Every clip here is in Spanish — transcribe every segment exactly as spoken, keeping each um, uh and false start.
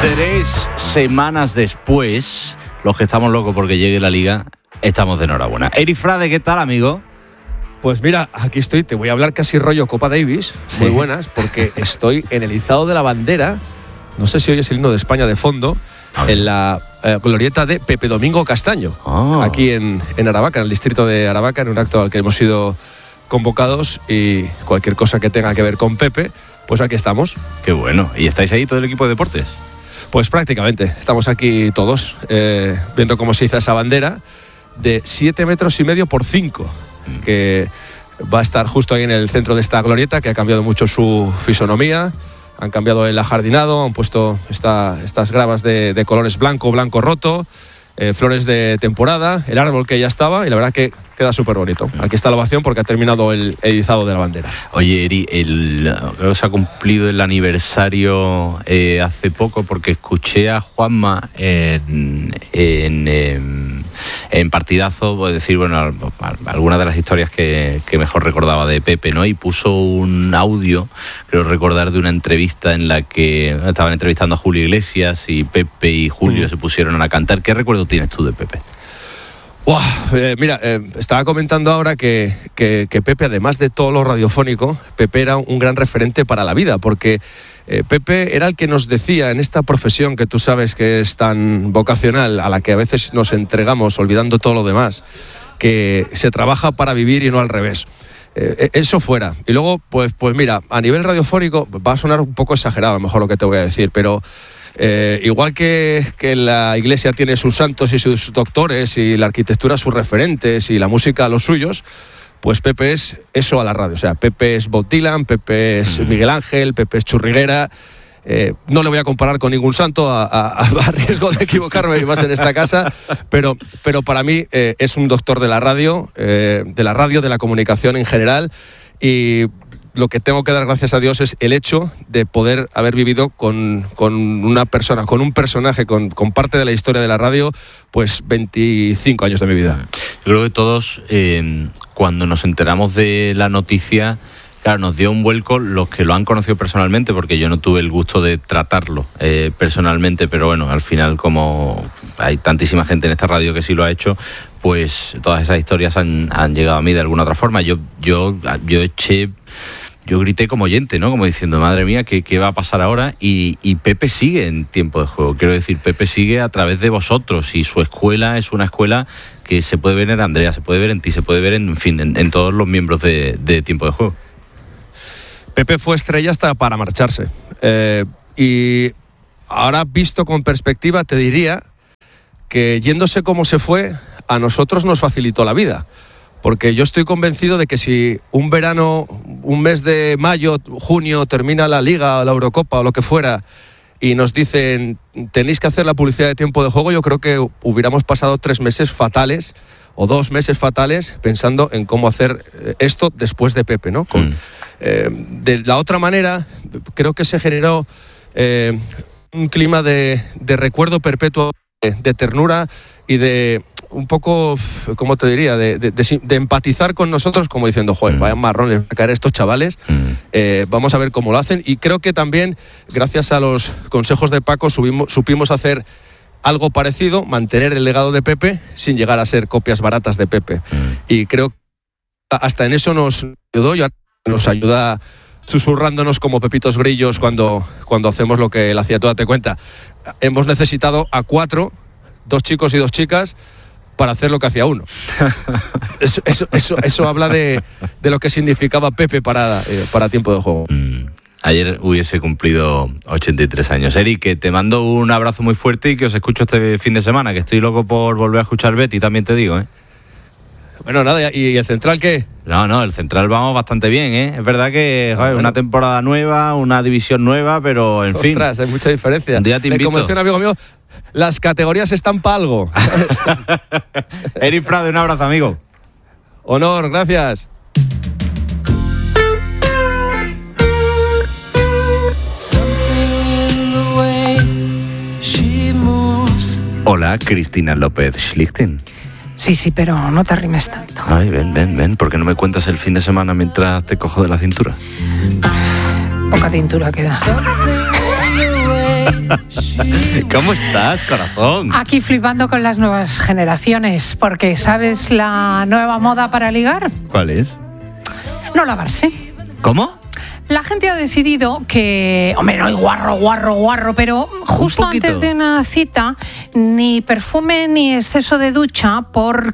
Tres semanas después, los que estamos locos porque llegue la Liga, estamos de enhorabuena. Eri Frade, ¿qué tal, amigo? Pues mira, aquí estoy, te voy a hablar casi rollo Copa Davis, sí. Muy buenas, porque estoy en el izado de la bandera, no sé si oyes el himno de España de fondo, en la eh, glorieta de Pepe Domingo Castaño, oh. aquí en, en Aravaca, en el distrito de Aravaca, en un acto al que hemos sido convocados, y cualquier cosa que tenga que ver con Pepe, pues aquí estamos. Qué bueno. ¿Y estáis ahí todo el equipo de deportes? Pues prácticamente, estamos aquí todos, eh, viendo cómo se hizo esa bandera de siete metros y medio por cinco, mm. que va a estar justo ahí en el centro de esta glorieta, que ha cambiado mucho su fisonomía. Han cambiado el ajardinado, han puesto esta, estas gravas de, de colores blanco, blanco roto, eh, flores de temporada, el árbol que ya estaba, y la verdad que queda súper bonito. Aquí está la ovación porque ha terminado el, el izado de la bandera. Oye, Eri, el, creo que se ha cumplido el aniversario eh, hace poco, porque escuché a Juanma en, en, en, en Partidazo, pues decir, bueno, algunas de las historias que, que mejor recordaba de Pepe, ¿no? Y puso un audio, creo recordar, de una entrevista en la que estaban entrevistando a Julio Iglesias y Pepe y Julio mm. se pusieron a cantar. ¿Qué recuerdo tienes tú de Pepe? Wow, eh, mira, eh, estaba comentando ahora que, que, que Pepe, además de todo lo radiofónico, Pepe era un gran referente para la vida, porque eh, Pepe era el que nos decía en esta profesión que tú sabes que es tan vocacional, a la que a veces nos entregamos olvidando todo lo demás, que se trabaja para vivir y no al revés. Eh, eso fuera. Y luego, pues, pues mira, a nivel radiofónico va a sonar un poco exagerado a lo mejor lo que te voy a decir, pero... Eh, igual que, que la iglesia tiene sus santos y sus doctores y la arquitectura sus referentes y la música los suyos, pues Pepe es eso a la radio. O sea, Pepe es Bob Dylan, Pepe es Miguel Ángel, Pepe es Churriguera. Eh, no le voy a comparar con ningún santo a, a, a riesgo de equivocarme y más en esta casa, pero, pero para mí eh, es un doctor de la radio, eh, de la radio, de la comunicación en general, y lo que tengo que dar gracias a Dios es el hecho de poder haber vivido con, con una persona, con un personaje, con, con parte de la historia de la radio, pues veinticinco años de mi vida. Yo creo que todos, eh, cuando nos enteramos de la noticia, claro, nos dio un vuelco los que lo han conocido personalmente, porque yo no tuve el gusto de tratarlo eh, personalmente, pero bueno, al final, como hay tantísima gente en esta radio que sí lo ha hecho, pues todas esas historias han, han llegado a mí de alguna otra forma. Yo, yo, yo eché... Yo grité como oyente, ¿no? Como diciendo, madre mía, ¿qué, qué va a pasar ahora? Y, y Pepe sigue en Tiempo de Juego. Quiero decir, Pepe sigue a través de vosotros, y su escuela es una escuela que se puede ver en Andrea, se puede ver en ti, se puede ver en, en fin, en, en todos los miembros de, de Tiempo de Juego. Pepe fue estrella hasta para marcharse. Eh, y ahora, visto con perspectiva, te diría que yéndose como se fue, a nosotros nos facilitó la vida. Porque yo estoy convencido de que si un verano, un mes de mayo, junio, termina la Liga o la Eurocopa o lo que fuera, y nos dicen, tenéis que hacer la publicidad de Tiempo de Juego, yo creo que hubiéramos pasado tres meses fatales, o dos meses fatales, pensando en cómo hacer esto después de Pepe, ¿no? Con, mm. eh, de la otra manera, creo que se generó eh, un clima de, de recuerdo perpetuo, de, de ternura y de... un poco, ¿cómo te diría? De, de, de, de empatizar con nosotros, como diciendo, joder, mm. vayan marrones a caer estos chavales, mm. eh, vamos a ver cómo lo hacen. Y creo que también, gracias a los consejos de Paco, subimos, supimos hacer algo parecido, mantener el legado de Pepe, sin llegar a ser copias baratas de Pepe. Mm. Y creo que hasta en eso nos ayudó, y nos ayuda susurrándonos como pepitos grillos cuando, cuando hacemos lo que él hacía. Tú date cuenta, hemos necesitado a cuatro, dos chicos y dos chicas, para hacer lo que hacía uno. Eso, eso, eso, eso habla de, de lo que significaba Pepe para, eh, para Tiempo de Juego. Mm, ayer hubiese cumplido ochenta y tres años. Eri, que te mando un abrazo muy fuerte y que os escucho este fin de semana, que estoy loco por volver a escuchar Betty, también te digo, ¿eh? Bueno, nada, ¿y el Central qué? No, no, el Central vamos bastante bien, ¿eh? Es verdad que, joder, una temporada nueva, una división nueva, pero en Ostras, fin. Ostras, hay mucha diferencia. Un día te invito. Como decía un amigo mío, las categorías están para algo. Eri Frade, un abrazo, amigo. Honor, gracias. Hola, Cristina López Schlichten. Sí, sí, pero no te arrimes tanto. Ay, ven, ven, ven. ¿Por qué no me cuentas el fin de semana mientras te cojo de la cintura? Poca cintura queda. ¿Cómo estás, corazón? Aquí flipando con las nuevas generaciones, porque ¿sabes la nueva moda para ligar? ¿Cuál es? No lavarse. ¿Cómo? La gente ha decidido que, hombre, no hay guarro, guarro, guarro, pero justo antes de una cita, ni perfume ni exceso de ducha,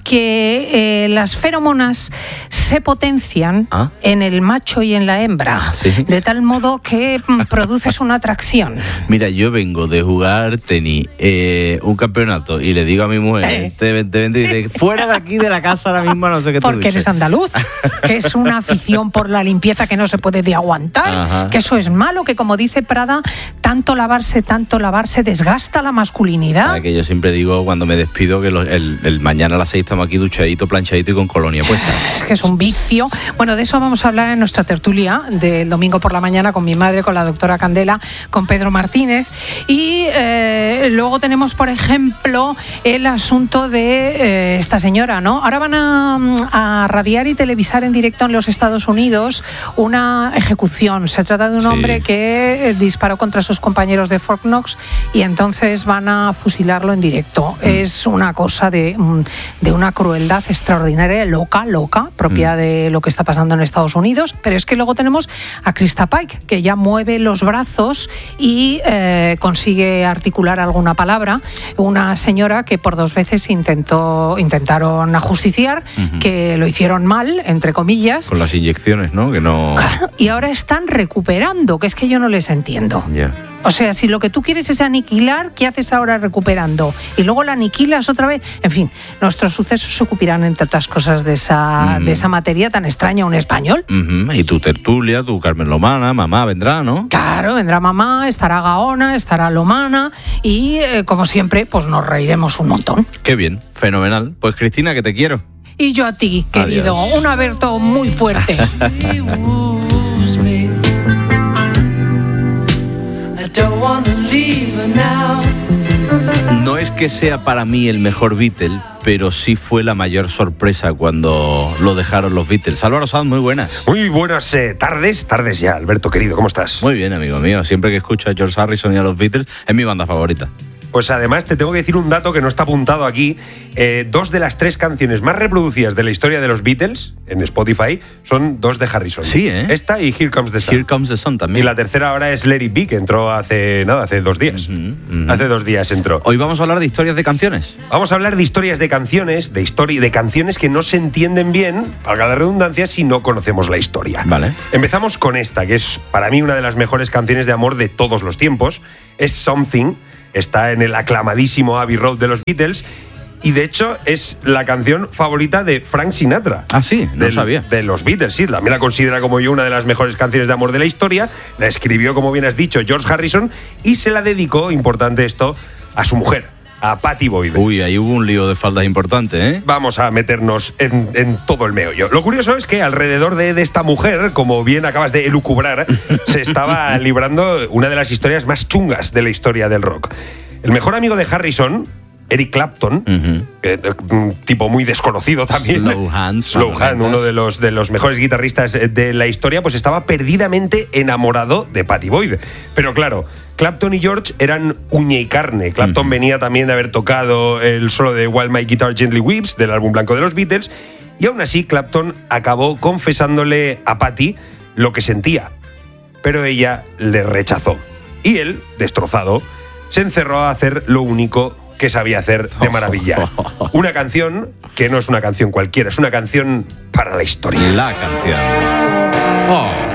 porque eh, las feromonas se potencian ¿Ah? en el macho y en la hembra, ¿Sí? de tal modo que mm, produces una atracción. Mira, yo vengo de jugar tenis, eh, un campeonato, y le digo a mi mujer, eh. te, te vendo y dice, fuera de aquí de la casa ahora mismo, no sé qué te Porque eres andaluz, que es una afición por la limpieza que no se puede de aguantar. Ajá. Que eso es malo, que como dice Prada, tanto lavarse, tanto lavarse desgasta la masculinidad. Ah, que yo siempre digo cuando me despido que lo, el, el mañana a las seis estamos aquí duchadito, planchadito y con colonia puesta. Es que es un vicio. Bueno, de eso vamos a hablar en nuestra tertulia del domingo por la mañana con mi madre, con la doctora Candela, con Pedro Martínez. Y eh, luego tenemos, por ejemplo, el asunto de eh, esta señora, ¿no? Ahora van a, a radiar y televisar en directo en los Estados Unidos una ejecución. Se trata de un sí. hombre que disparó contra sus compañeros de Fort Knox y entonces van a fusilarlo en directo. Mm. Es una cosa de, de una crueldad extraordinaria, loca, loca, propia mm. de lo que está pasando en Estados Unidos. Pero es que luego tenemos a Krista Pike, que ya mueve los brazos y eh, consigue articular alguna palabra. Una señora que por dos veces intentó intentaron ajusticiar, mm-hmm. que lo hicieron mal, entre comillas. Con las inyecciones, ¿no? Que no... Claro, y ahora están recuperando, que es que yo no les entiendo. Yeah. O sea, si lo que tú quieres es aniquilar, ¿qué haces ahora recuperando? Y luego la aniquilas otra vez. En fin, nuestros sucesos se ocuparán, entre otras cosas, de esa, mm. de esa materia tan extraña, un español. Mm-hmm. Y tu tertulia, tu Carmen Lomana, mamá vendrá, ¿no? Claro, vendrá mamá, estará Gaona, estará Lomana y, eh, como siempre, pues nos reiremos un montón. Qué bien, fenomenal. Pues Cristina, que te quiero. Y yo a ti, querido. Adiós. Un aberto muy fuerte. No es que sea para mí el mejor Beatle, pero sí fue la mayor sorpresa cuando lo dejaron los Beatles. Álvaro Sanz, muy buenas. Muy buenas eh, tardes, tardes ya, Alberto querido, ¿cómo estás? Muy bien, amigo mío. Siempre que escucho a George Harrison y a los Beatles, es mi banda favorita. Pues además te tengo que decir un dato que no está apuntado aquí. Eh, dos de las tres canciones más reproducidas de la historia de los Beatles en Spotify son dos de Harrison. Sí, ¿eh? Esta y Here Comes the Sun. Here Comes the Sun también. Y la tercera ahora es Let It Be, que entró hace nada, hace dos días. Uh-huh, uh-huh. Hace dos días entró. Hoy vamos a hablar de historias de canciones. Vamos a hablar de historias de canciones, de historia, de canciones que no se entienden bien, valga la redundancia, si no conocemos la historia. Vale. Empezamos con esta, que es para mí una de las mejores canciones de amor de todos los tiempos. Es Something. Está en el aclamadísimo Abbey Road de los Beatles y de hecho es la canción favorita de Frank Sinatra. Ah, sí, no del, sabía. De los Beatles, sí. También la considera como yo una de las mejores canciones de amor de la historia. La escribió, como bien has dicho, George Harrison y se la dedicó, importante esto, a su mujer, a Pattie Boyd. Uy, ahí hubo un lío de faldas importante, ¿eh? Vamos a meternos en, en todo el meollo. Lo curioso es que alrededor de, de esta mujer, como bien acabas de elucubrar, se estaba librando una de las historias más chungas de la historia del rock. El mejor amigo de Harrison, Eric Clapton, uh-huh. eh, un tipo muy desconocido también. Slow Hand. Slow Hand, uno de los, de los mejores guitarristas de la historia, pues estaba perdidamente enamorado de Pattie Boyd. Pero claro, Clapton y George eran uña y carne. Clapton uh-huh. venía también de haber tocado el solo de While My Guitar Gently Weeps, del álbum blanco de los Beatles, y aún así Clapton acabó confesándole a Pattie lo que sentía. Pero ella le rechazó. Y él, destrozado, se encerró a hacer lo único que sabía hacer de maravilla. Una canción que no es una canción cualquiera, es una canción para la historia. La canción. Oh.